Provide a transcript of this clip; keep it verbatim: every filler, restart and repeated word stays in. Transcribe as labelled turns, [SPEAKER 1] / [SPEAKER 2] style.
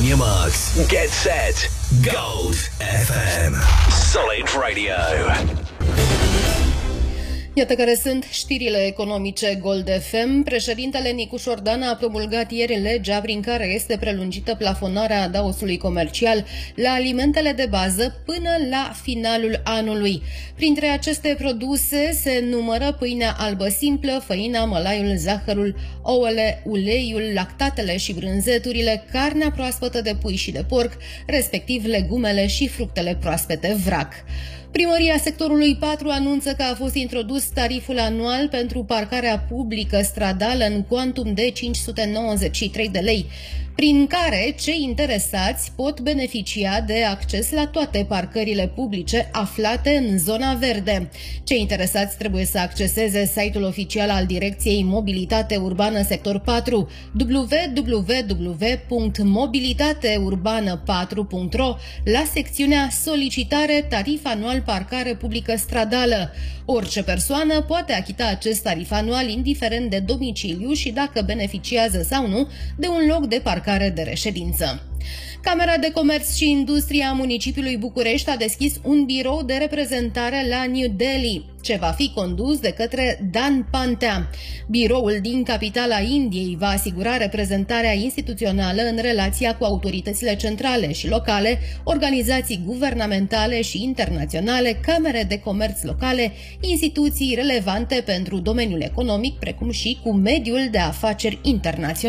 [SPEAKER 1] your marks. Get set. Gold F M. Solid Radio.
[SPEAKER 2] Iată care sunt știrile economice Gold F M. Președintele Nicu Șordan a promulgat ieri legea prin care este prelungită plafonarea adaosului comercial la alimentele de bază până la finalul anului. Printre aceste produse se numără pâinea albă simplă, făina, mălaiul, zahărul, ouăle, uleiul, lactatele și brânzeturile, carnea proaspătă de pui și de porc, respectiv legumele și fructele proaspete vrac. Primăria sectorului patru anunță că a fost introdus tariful anual pentru parcarea publică stradală în cuantum de cinci sute nouăzeci și trei de lei, prin care cei interesați pot beneficia de acces la toate parcările publice aflate în zona verde. Cei interesați trebuie să acceseze site-ul oficial al Direcției Mobilitate Urbană Sector patru, w w w punct mobilitate urbană patru punct ro, la secțiunea Solicitare tarif anual parcare publică stradală. Orice persoană poate achita acest tarif anual indiferent de domiciliu și dacă beneficiază sau nu de un loc de parcare de reședință. Camera de Comerț și Industrie a municipiului București a deschis un birou de reprezentare la New Delhi, ce va fi condus de către Dan Pantea. Biroul din capitala Indiei va asigura reprezentarea instituțională în relația cu autoritățile centrale și locale, organizații guvernamentale și internaționale, camere de comerț locale, instituții relevante pentru domeniul economic, precum și cu mediul de afaceri internațional.